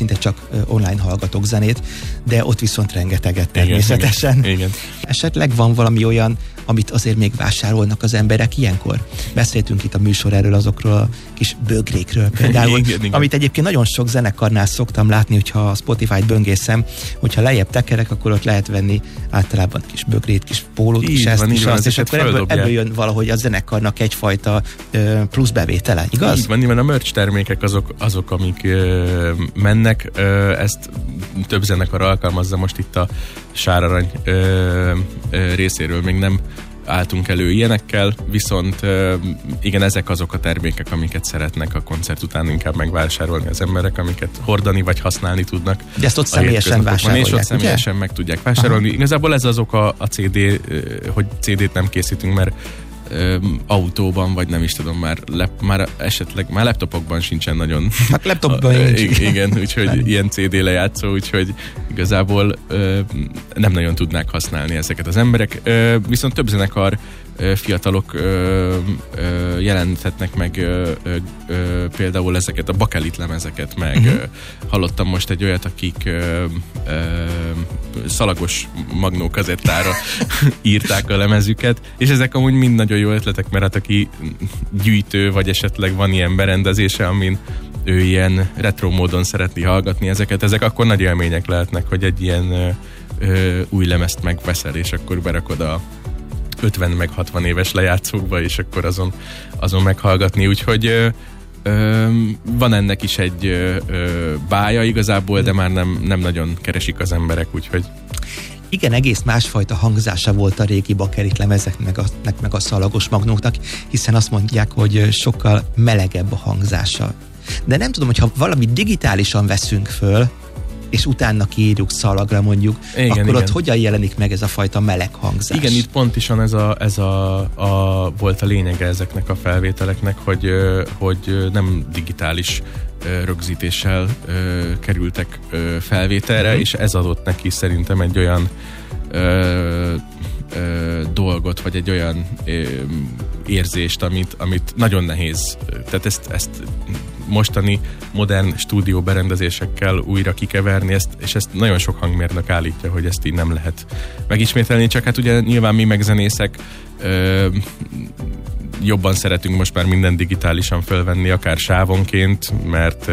szinte csak online hallgatok zenét, de ott viszont rengeteget természetesen. Igen. Esetleg van valami olyan, amit azért még vásárolnak az emberek ilyenkor? Beszéltünk itt a műsor erről, azokról a kis bögrékről például, igen. Amit egyébként nagyon sok zenekarnál szoktam látni, hogyha a Spotify-t böngészem, hogyha lejjebb tekerek, akkor ott lehet venni általában kis bögrét, kis pólót, kis ezt, kis azt, és akkor ebből jön valahogy a zenekarnak egyfajta plusz bevétele, igaz? Így van, nyilván a merch termékek azok amik mennek, ezt több zenekar alkalmazza, most itt a Sárarany részéről még nem álltunk elő ilyenekkel, viszont igen, ezek azok a termékek, amiket szeretnek a koncert után inkább megvásárolni az emberek, amiket hordani vagy használni tudnak. De ezt ott személyesen vásárolják, és ott személyesen meg tudják vásárolni. Aha. Igazából ez az oka a CD, hogy CD-t nem készítünk, mert autóban, vagy nem is tudom, már esetleg már laptopokban sincsen nagyon. Hát laptopban igen, úgyhogy ilyen CD lejátszó, úgyhogy igazából nem nagyon tudnák használni ezeket az emberek. Viszont több zenekar, fiatalok jelentetnek meg például ezeket a bakelit lemezeket, meg hallottam most egy olyat, akik szalagos magnó kazettára írták a lemezüket, és ezek amúgy mind nagyon jó ötletek, mert hát aki gyűjtő, vagy esetleg van ilyen berendezése, amin ő ilyen retro módon szeretni hallgatni ezek akkor nagy élmények lehetnek, hogy egy ilyen új lemezt megveszel, és akkor berakod a 50 meg 60 éves lejátszókba, és akkor azon meghallgatni, úgyhogy van ennek is egy bája igazából, de már nem nagyon keresik az emberek, úgyhogy... Igen, egész másfajta hangzása volt a régi bakelit lemezeknek, meg a szalagos magnóknak, hiszen azt mondják, hogy sokkal melegebb a hangzása. De nem tudom, hogyha valami digitálisan veszünk föl, és utána kiírjuk szalagra mondjuk, akkor ott hogyan jelenik meg ez a fajta meleg hangzás? Igen, itt pontosan ez volt a lényege ezeknek a felvételeknek, hogy nem digitális rögzítéssel kerültek felvételre, és ez adott neki szerintem egy olyan dolgot, vagy egy olyan érzést, amit nagyon nehéz. Tehát ezt mostani modern stúdió berendezésekkel újra kikeverni, és ezt nagyon sok hangmérnök állítja, hogy ezt így nem lehet megismételni, csak hát ugye nyilván mi megzenészek jobban szeretünk most már minden digitálisan fölvenni, akár sávonként, mert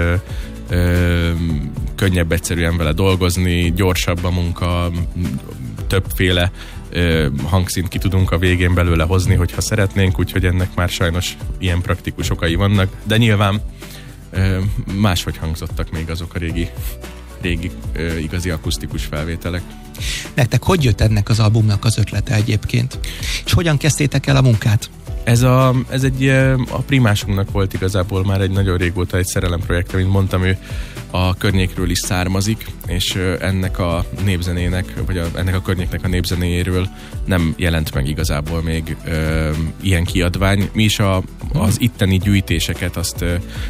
könnyebb egyszerűen vele dolgozni, gyorsabb a munka, többféle hangszínt ki tudunk a végén belőle hozni, hogyha szeretnénk, úgyhogy ennek már sajnos ilyen praktikus okai vannak, de nyilván máshogy hangzottak még azok a régi igazi akusztikus felvételek. Nektek hogy jött ennek az albumnak az ötlete egyébként? És hogyan kezdtétek el a munkát? Ez egy a primásunknak volt igazából már egy nagyon régóta egy szerelemprojekt, mint mondtam, ő a környékről is származik, és ennek a népzenének, vagy ennek a környéknek a népzenéjéről nem jelent meg igazából még ilyen kiadvány. Mi is az itteni gyűjtéseket azt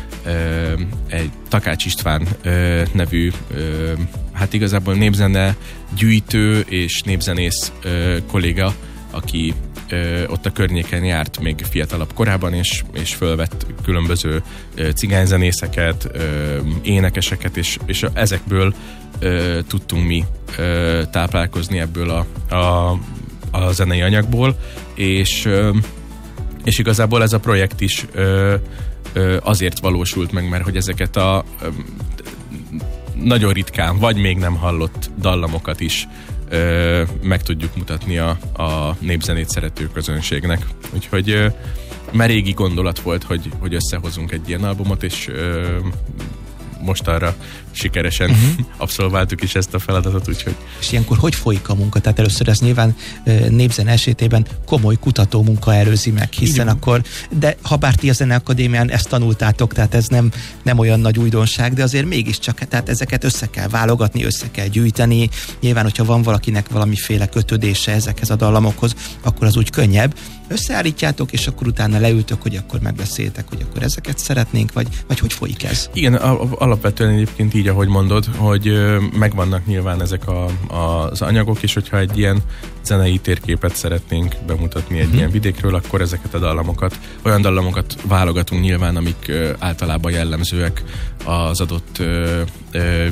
egy Takács István nevű, hát igazából népzene gyűjtő és népzenész kolléga, aki ott a környéken járt még fiatalabb korában, és fölvett különböző cigányzenészeket, énekeseket, és ezekből tudtunk mi táplálkozni ebből a zenei anyagból, és igazából ez a projekt is azért valósult meg, mert hogy ezeket a nagyon ritkán, vagy még nem hallott dallamokat is meg tudjuk mutatni a népzenét szerető közönségnek. Úgyhogy már régi gondolat volt, hogy összehozunk egy ilyen albumot, és most arra sikeresen abszolváltuk is ezt a feladatot, úgyhogy... És ilyenkor hogy folyik a munka? Tehát először ez nyilván népzene esetében komoly kutató munka előzi meg, hiszen akkor, de ha bár ti a Zeneakadémián ezt tanultátok, tehát ez nem olyan nagy újdonság, de azért mégiscsak, tehát ezeket össze kell válogatni, össze kell gyűjteni. Nyilván, hogyha van valakinek valamiféle kötődése ezekhez a dallamokhoz, akkor az úgy könnyebb. Összeállítjátok, és akkor utána leültök, hogy akkor megbeszéltek, hogy akkor ezeket szeretnénk, vagy hogy folyik ez? Igen, alapvetően egyébként így, ahogy mondod, hogy megvannak nyilván ezek az anyagok, és hogyha egy ilyen zenei térképet szeretnénk bemutatni egy ilyen vidékről, akkor ezeket a olyan dallamokat válogatunk nyilván, amik általában jellemzőek az adott